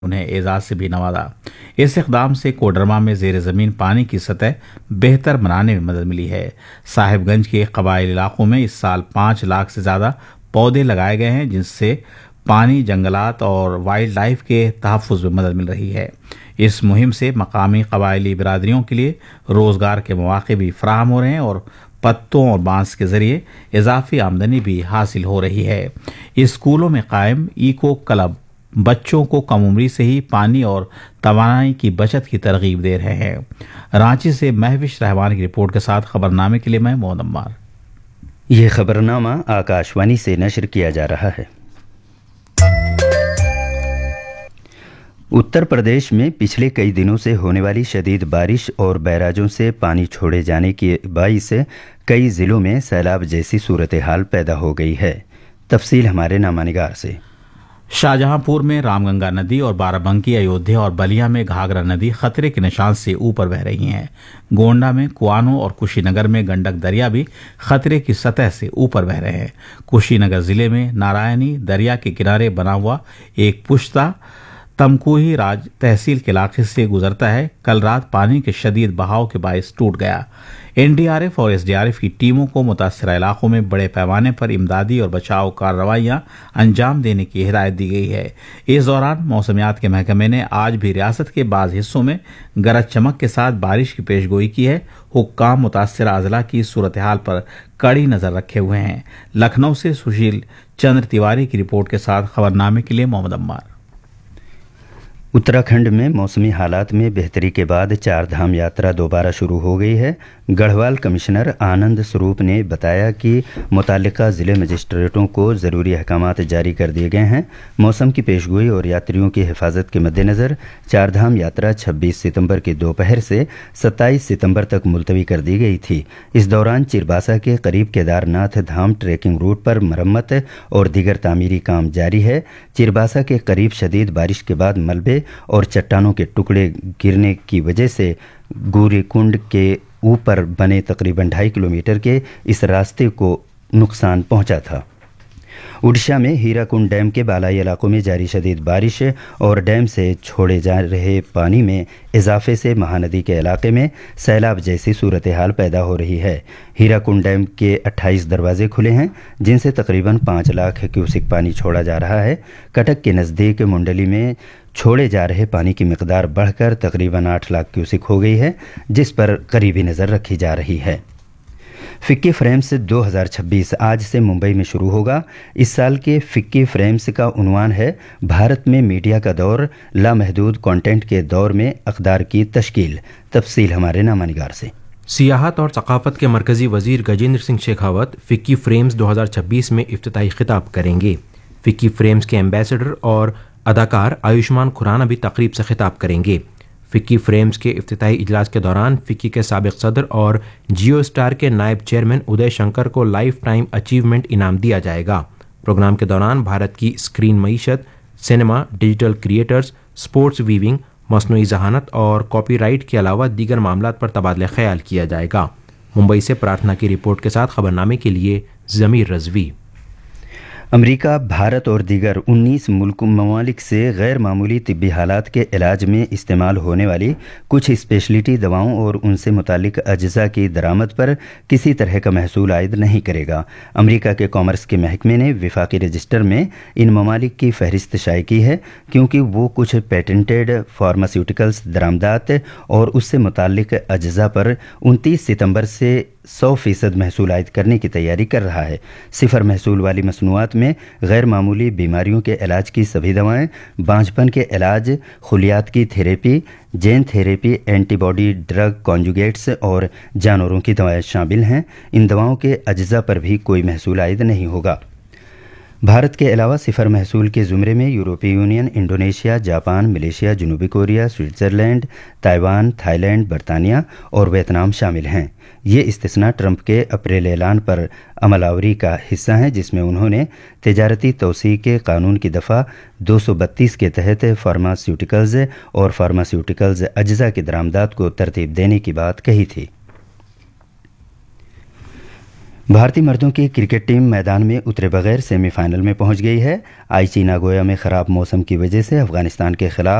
उन्हें एजाज से भी नवाजा। इस इक़दाम से कोडरमा में ज़ेर ज़मीन पानी की सतह बेहतर बनाने में मदद मिली है। साहिबगंज के कबाइली इलाकों में इस साल 5 लाख से ज़्यादा पौधे लगाए गए हैं, जिससे पानी, जंगलात और वाइल्ड लाइफ के तहफ़्फ़ुज़ में मदद मिल रही है। इस मुहिम से मकामी कबाइली बिरादरियों के लिए रोज़गार के मौक़े भी फराहम हो रहे हैं और पत्तों और बांस के ज़रिए इजाफी आमदनी भी हासिल हो रही है। स्कूलों में कायम इको क्लब बच्चों को कम उम्री से ही पानी और तवानाई की बचत की तरगीब दे रहे हैं। रांची से महविश रहमान की रिपोर्ट के साथ खबरनामे के लिए मैं मोहम्मद अम्मार। ये खबरनामा आकाशवाणी से नशर किया जा रहा है। उत्तर प्रदेश में पिछले कई दिनों से होने वाली शदीद बारिश और बैराजों से पानी छोड़े जाने की बाइस कई ज़िलों में सैलाब जैसी सूरत हाल पैदा हो गई है। तफसील हमारे नामानिगार से। शाहजहांपुर में रामगंगा नदी और बाराबंकी, अयोध्या और बलिया में घाघरा नदी खतरे के निशान से ऊपर बह रही हैं। गोंडा में कुआनो और कुशीनगर में गंडक दरिया भी खतरे की सतह से ऊपर बह रहे हैं। कुशीनगर जिले में नारायणी दरिया के किनारे बना हुआ एक पुश्ता तमकुही राज तहसील के इलाके से गुजरता है। कल रात पानी के शदीद बहाव के बायस टूट गया। एनडीआरएफ और एसडीआरएफ की टीमों को मुतासरा इलाकों में बड़े पैमाने पर इमदादी और बचाव कार्रवाइयां अंजाम देने की हिदायत दी गई है। इस दौरान मौसमियात के महकमे ने आज भी रियासत के बाज़ हिस्सों में गरज चमक के साथ बारिश की पेशगोई की है। हुक्काम मुतासरा अजला की सूरत हाल पर कड़ी नज़र रखे हुए हैं। लखनऊ से सुशील चंद्र तिवारी की रिपोर्ट के साथ खबरनामे के लिए मोहम्मद अम्मार। उत्तराखंड में मौसमी हालात में बेहतरी के बाद चार धाम यात्रा दोबारा शुरू हो गई है। गढ़वाल कमिश्नर आनंद स्वरूप ने बताया कि मुताल्लिका ज़िले मजिस्ट्रेटों को ज़रूरी अहकामात जारी कर दिए गए हैं। मौसम की पेशगोई और यात्रियों की हिफाजत के मद्देनज़र चार धाम यात्रा 26 सितंबर की दोपहर से 27 सितंबर तक मुलतवी कर दी गई थी। इस दौरान चिरबासा के करीब केदारनाथ धाम ट्रैकिंग रूट पर मरम्मत और दीगर तामीरी काम जारी है। चिरबासा के करीब शदीद बारिश के बाद मलबे और चट्टानों के टुकड़े गिरने की वजह से गौरीकुंड के ऊपर बने तकरीबन 2.5 किलोमीटर के इस रास्ते को नुकसान पहुंचा था। उड़ीसा में हीराकुंड डैम के बालाई इलाकों में जारी शदीद बारिश और डैम से छोड़े जा रहे पानी में इजाफे से महानदी के इलाके में सैलाब जैसी सूरत हाल पैदा हो रही है। हीराकुंड डैम के 28 दरवाजे खुले हैं, जिनसे तकरीबन 5 लाख क्यूसिक पानी छोड़ा जा रहा है। कटक के नज़दीक मुंडली में छोड़े जा रहे पानी की मिकदार बढ़कर तकरीबन 8 लाख क्यूसिक हो गई है, जिस पर करीबी नज़र रखी जा रही है। फिक्की फ्रेम्स 2026 आज से मुंबई में शुरू होगा। इस साल के फिक्की फ्रेम्स का उन्वान है भारत में मीडिया का दौर, लामहदूद कंटेंट के दौर में अक़दार की तश्कील। तफसील हमारे नामानिगार से। सियाहत और सकाफत के मरकज़ी वज़ीर गजेंद्र सिंह शेखावत फिक्की फ्रेम्स 2026 में इफ्तिताई खिताब करेंगे। फिक्की फ्रेम्स के एम्बेसडर और अदाकार आयुष्मान खुराना भी तकरीब से खिताब करेंगे। फिक्की फ्रेम्स के इफ्तिताई इजलास के दौरान फिक्की के साबिक़ सदर और जियो स्टार के नायब चेयरमैन उदय शंकर को लाइफ टाइम अचीवमेंट इनाम दिया जाएगा। प्रोग्राम के दौरान भारत की screen मईशत, cinema, digital creators, sports weaving, मसनूई ज़हानत और कॉपीराइट के अलावा दीगर मामलात पर तबादला ख्याल किया जाएगा। मुंबई से प्रार्थना की रिपोर्ट के साथ खबरनामे के लिए ज़मीर रज़वी। अमेरिका, भारत और दीगर 19 ममालिक से गैर मामूली तिब्बी हालात के इलाज में इस्तेमाल होने वाली कुछ स्पेशलिटी दवाओं और उनसे मुतालिक अज्जा की दरामद पर किसी तरह का महसूल आयद नहीं करेगा। अमेरिका के कॉमर्स के महकमे ने विफाकी रजिस्टर में इन ममालिक की फहरिस्त शाये की है, क्योंकि वो कुछ पेटेंटेड फार्मास्यूटिकल्स दरामदात और उससे मुतालिक अज्जा पर 29 सितंबर से 100% महसूल आयद करने की तैयारी कर रहा है। सिफर महसूल वाली मसनूआत में गैर मामूली बीमारियों के इलाज की सभी दवाएं, बांझपन के इलाज, खुलियात की थेरेपी, जेन थेरेपी, एंटीबॉडी ड्रग कॉन्जुगेट्स और जानवरों की दवाएं शामिल हैं। इन दवाओं के अज्जा पर भी कोई महसूल आयद नहीं होगा। भारत के अलावा सिफर महसूल के ज़ुमरे में यूरोपीय यूनियन, इंडोनेशिया, जापान, मलेशिया, जनूबी कोरिया, स्विट्ज़रलैंड, ताइवान, थाईलैंड, बरतानिया और वियतनाम शामिल हैं। ये इस्तिस्ना ट्रंप के अप्रैल ऐलान पर अमलावरी का हिस्सा है, जिसमें उन्होंने तिजारती तोसी के कानून की दफ़ा 232 के तहत फार्मास्यूटिकल्स और फार्मास्यूटिकल्स अज्जा की दरामदात को तरतीब देने की बात कही थी। بھارتی مردوں کی کرکٹ ٹیم میدان میں اترے بغیر سیمی فائنل میں پہنچ گئی ہے۔ آئی چی ناگویا میں خراب موسم کی وجہ سے افغانستان کے خلاف